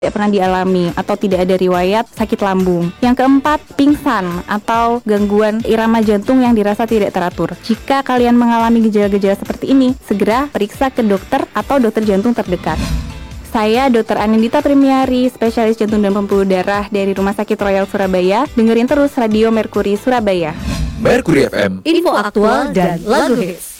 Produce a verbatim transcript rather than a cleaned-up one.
tidak pernah dialami atau tidak ada riwayat sakit lambung. Yang keempat, pingsan atau gangguan irama jantung yang dirasa tidak teratur. Jika kalian mengalami gejala-gejala seperti ini, segera periksa ke dokter atau dokter jantung terdekat. Saya dokter Anindita Primiari, spesialis jantung dan pembuluh darah dari Rumah Sakit Royal Surabaya. Dengerin terus Radio Merkuri Surabaya. Merkuri F M, info aktual dan lagu hits.